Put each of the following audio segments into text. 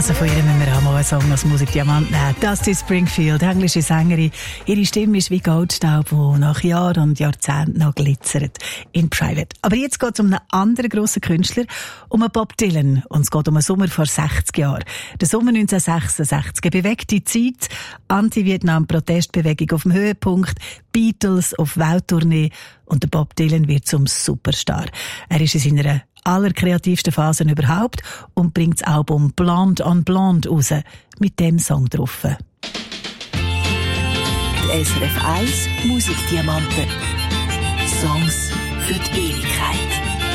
Also von ihr müssen wir auch mal einen Song als Musikdiamant nehmen. Dusty Springfield, englische Sängerin. Ihre Stimme ist wie Goldstaub, die nach Jahren und Jahrzehnten noch glitzert. In Private. Aber jetzt geht es um einen anderen grossen Künstler, um einen Bob Dylan. Und es geht um einen Sommer vor 60 Jahren. Der Sommer 1966. Eine bewegte Zeit. Anti-Vietnam-Protestbewegung auf dem Höhepunkt. Beatles auf Welttournee. Und der Bob Dylan wird zum Superstar. Er ist in seiner allerkreativsten Phasen überhaupt und bringt das Album Blonde on Blonde raus, mit dem Song drauf. Die SRF 1 Musikdiamanten. Songs für die Ewigkeit.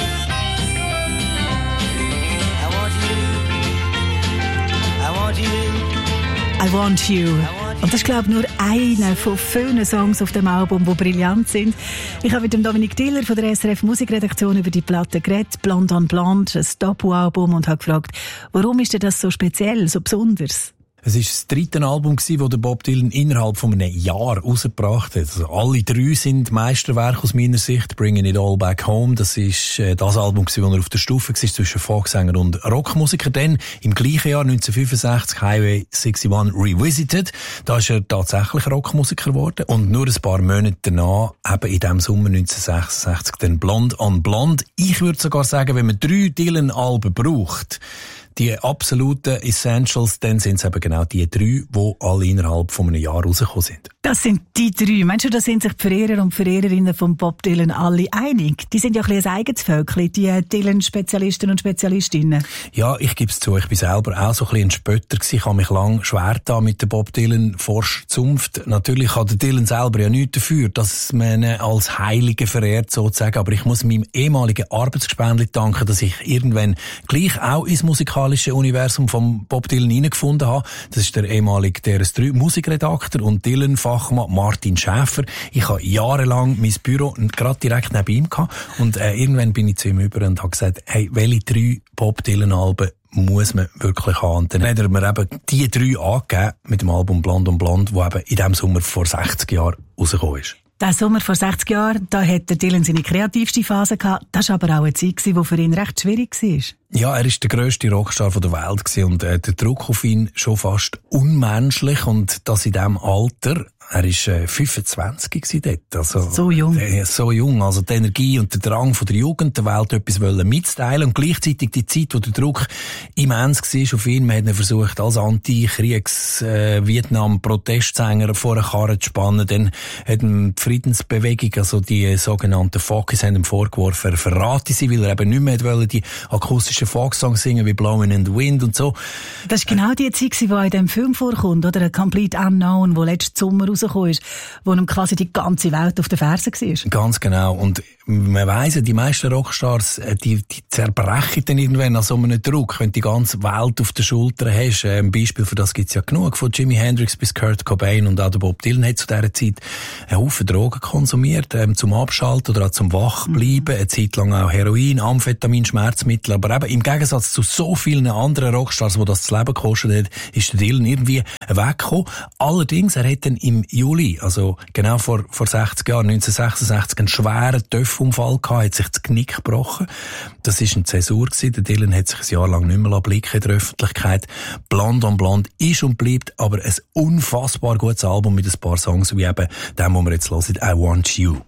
I Want You. Und das ist, glaube ich, nur einer von vielen Songs auf dem Album, die brillant sind. Ich habe mit dem Dominik Diller von der SRF Musikredaktion über die Platte geredet, Blonde on Blonde, ein Doppel-Album, und habe gefragt, warum ist denn das so speziell, so besonders? Es war das 3. Album, das der Bob Dylan innerhalb von einem Jahr rausgebracht hat. Also alle 3 sind Meisterwerke aus meiner Sicht. Bringing It All Back Home, das ist das Album, das er auf der Stufe war zwischen Folksänger und Rockmusiker. Dann im gleichen Jahr 1965 Highway 61 Revisited. Da ist er tatsächlich Rockmusiker geworden. Und nur ein paar Monate danach, eben in diesem Sommer 1966, dann Blonde on Blonde. Ich würde sogar sagen, wenn man 3 Dylan-Alben braucht, die absoluten Essentials, dann sind es eben genau die 3, die alle innerhalb von einem Jahr rausgekommen sind. Das sind die 3. Meinst du, da sind sich die Verehrer und Verehrerinnen von Bob Dylan alle einig? Die sind ja ein bisschen ein eigenes Völkchen, die Dylan-Spezialisten und Spezialistinnen. Ja, ich gebe es zu, ich bin selber auch so ein bisschen ein Spötter gewesen. Ich habe mich lange schwer getan mit der Bob Dylan-Forscher-Zunft. Natürlich hat der Dylan selber ja nichts dafür, dass man ihn als Heiligen verehrt, sozusagen. Aber ich muss meinem ehemaligen Arbeitsgespendli danken, dass ich irgendwann gleich auch ins musikalische Universum von Bob Dylan hineingefunden habe. Das ist der ehemalige DRS3 Musikredakteur und Dylan-Fachmann Martin Schäfer. Ich habe jahrelang mein Büro gerade direkt neben ihm gehabt. Und irgendwann bin ich zu ihm über und habe gesagt, hey, welche 3 Bob Dylan-Alben muss man wirklich haben? Und dann hat er mir eben die 3 angegeben mit dem Album Blonde on Blonde, das eben in diesem Sommer vor 60 Jahren rausgekommen ist. Der Sommer vor 60 Jahren, da hat der Dylan seine kreativste Phase gehabt. Das war aber auch eine Zeit, die für ihn recht schwierig war. Ja, er ist der grösste Rockstar der Welt gewesen und der Druck auf ihn schon fast unmenschlich, und das in diesem Alter. Er war 25 gewesen dort. Also, so jung. So jung. Also die Energie und der Drang von der Jugend, der Welt etwas mitzuteilen, und gleichzeitig die Zeit, wo der Druck immens war auf ihn. Man hat ihn versucht, als Anti-Kriegs-Vietnam-Protestsänger vor eine Karre zu spannen. Dann hat ihm die Friedensbewegung, also die sogenannten Folkies, haben ihm vorgeworfen, er verrate sie, weil er eben nicht mehr wollte, die akustischen Folksongs singen wie Blowing in the Wind und so. Das ist genau die Zeit, die in diesem Film vorkommt, oder? Ein Complete Unknown, wo letzten Sommer rausgekommen ist, wo ihm quasi die ganze Welt auf den Fersen war. Ganz genau. Und man weiss ja, die meisten Rockstars, die zerbrechen dann irgendwann an so einem Druck, wenn du die ganze Welt auf den Schultern hast. Ein Beispiel für das gibt's ja genug. Von Jimi Hendrix bis Kurt Cobain, und auch der Bob Dylan hat zu dieser Zeit einen Haufen Drogen konsumiert, zum Abschalten oder auch zum Wachbleiben. Eine Zeit lang auch Heroin, Amphetamin, Schmerzmittel. Aber eben im Gegensatz zu so vielen anderen Rockstars, die das Leben gekostet hat, ist der Dylan irgendwie weggekommen. Allerdings, er hat dann im Juli, also genau vor 60 Jahren, 1966, einen schweren Töpfunfall gehabt, hat sich das Knick gebrochen. Das war eine Zäsur gewesen. Der Dylan hat sich ein Jahr lang nicht mehr blicken in der Öffentlichkeit. Blonde on Blonde ist und bleibt aber ein unfassbar gutes Album mit ein paar Songs, wie eben dem, wo wir jetzt hören, I Want You.